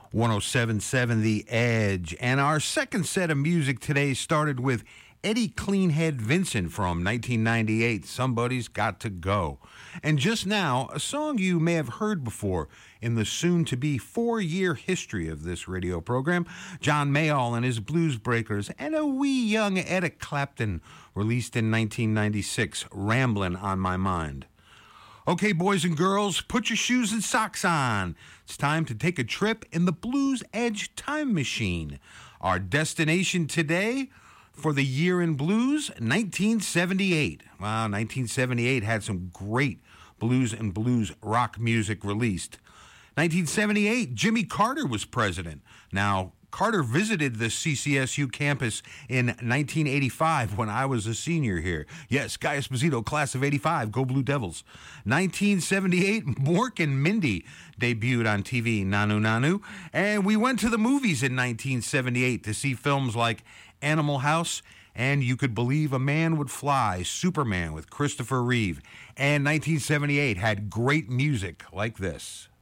107.7 The Edge. And our second set of music today started with Eddie Cleanhead Vincent from 1998, Somebody's Got to Go. And just now, a song you may have heard before in the soon-to-be 4-year history of this radio program, John Mayall and his Blues Breakers, and a wee young Eric Clapton, released in 1996, Ramblin' on My Mind. Okay, boys and girls, put your shoes and socks on. It's time to take a trip in the Blues Edge Time Machine. Our destination today for the year in blues, 1978. Wow, 1978 had some great blues and blues rock music released. 1978, Jimmy Carter was president. Now, Carter visited the CCSU campus in 1985 when I was a senior here. Yes, Guy Esposito, class of 85, go Blue Devils. 1978, Mork and Mindy debuted on TV, Nanu Nanu. And we went to the movies in 1978 to see films like Animal House and You Could Believe a Man Would Fly, Superman with Christopher Reeve. And 1978 had great music like this.